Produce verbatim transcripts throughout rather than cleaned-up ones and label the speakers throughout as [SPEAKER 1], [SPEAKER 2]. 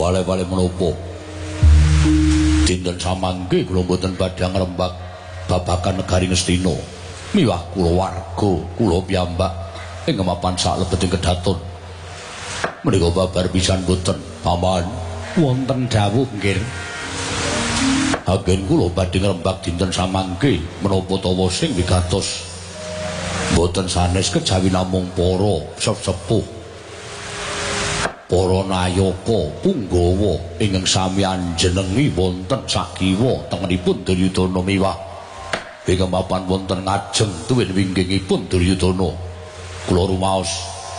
[SPEAKER 1] wale-wale menapa dinten samangke kula mboten badhe ngrembak babagan negari Ngastina miwah kulawarga kula piyambak ing mapan saklebeting kedaton menika babar pisan boten paman wonten dawuh nggih agen kula badhe ngrembak dinten samangke menapa tawa sing wigatos boten sanes kejawi namung para sesepuh para nayaka punggawa ingkang sami anjenengi wonten sakiwa tengenipun Duryudana miwah ingkang mapan wonten ngajeng tuwin winggingipun Duryudana kula rumaos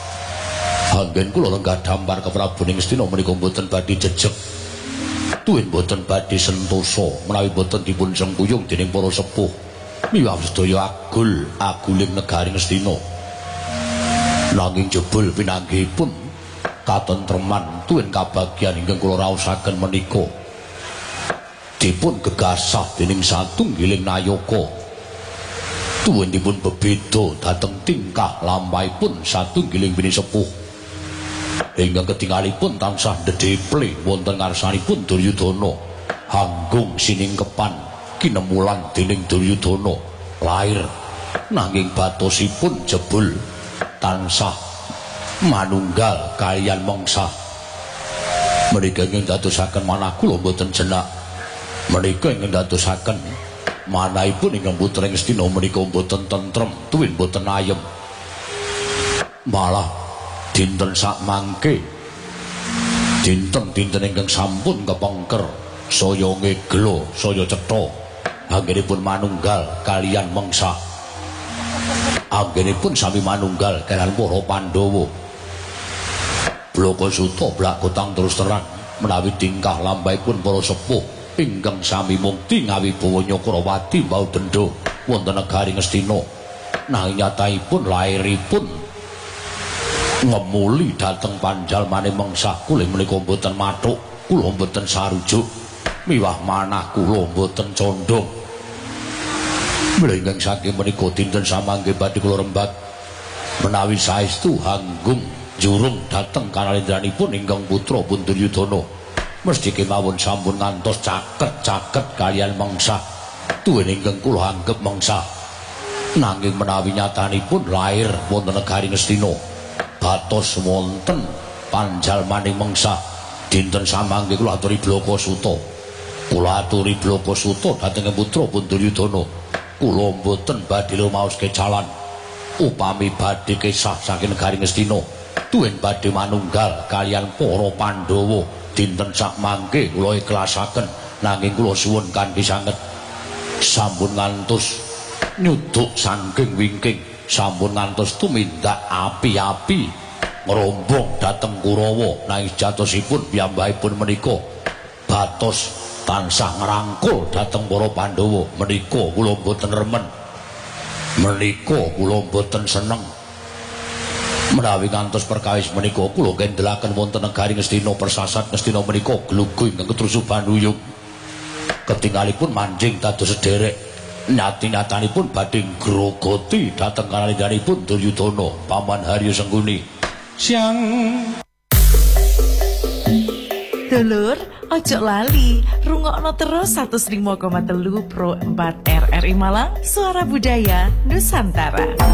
[SPEAKER 1] anggen kula lenggah dampar ke Prabu Ngastina menika boten badhe jejeg tuwin boten badhe sentosa menawi boten dipun sengkuyung dening para sepuh miwah sedaya agul aguling negari Ngastina nanging jebul pinanggihipun katentreman tuwin kabagyan ingkang kula raosaken menika dipun gegasah dening satunggiling nayaka tuwin dipun bebeda dhateng tingkah lampahipun satunggiling bini sepuh ingkang ketingalipun tansah ndedheple wonten ngarsanipun Duryudana hanggung siningkepan kinemulan dening Duryudana lair nanging batosipun jebul tansah manunggal kaliyan mangsa menika ingkang dadosaken manah kula boten jenak menika ingkang dadosaken manahipun ingkang putra Ngastina menika boten tentrem tuwin boten ayem malah dinten sak mangke dinten-dinten ingkang sampun kepengker saya ngeglo saya cetha anggenipun manunggal kaliyan mangsa anggenipun sami manunggal kaliyan para Pandhawa Blakasuta blak kotang terus terang menawi tingkah lampahipun para sepuh ingkang sami mukti ngawibawa Nyakrawati Baudenda wonten negari Ngastina nanging nyatahipun lairipun ngemuli dhateng panjalmane mengsah kula menika mboten mathuk kula mboten sarujuk miwah manah kula mboten condong mlengeng saking menika dinten samangke badhe kula rembag menawi saestu hanggung jurung dhateng kanalendranipun ingkang putra pun Duryudana mesti kemawon sampun ngantos caket-caket kaliyan mengsah tuwin ingkang kula anggep mengsah nanging menawi nyatanipun lair wonten negari Ngastina batos wonten panjalmaning mengsah dinten samangke kula aturi Blakasuta kula aturi Blakasuta dhateng putra pun Duryudana kula mboten badhe rumaoske jalan upami badhe kesah saking negari Ngastina tuwin badhe manunggal kaliyan para Pandhawa dinten sak mangke kula ikhlasaken nanging kula suwun kanthi sanget sampun ngantos nyuduk saking wingking sampun ngantos tumindak api-api ngrombong dhateng Kurawa nanging jatosipun piyambakipun menika batos tansah ngrangkul dhateng para Pandhawa menika kula boten remen menika kula boten seneng menawi ngantos perkawis menika kula kendelaken wonten negari Ngastina persasat Ngastina menika glugu ingkang ketrusu Banduyung ketingalipun manjing dados sederek nyati-nyatanipun badhe grogoti dhateng kanalendranipun Duryudana Paman Harya Sengguni siang
[SPEAKER 2] dulur ojo lali rungokno terus seratus lima koma tiga Pro empat R R I Malang Suara Budaya Nusantara.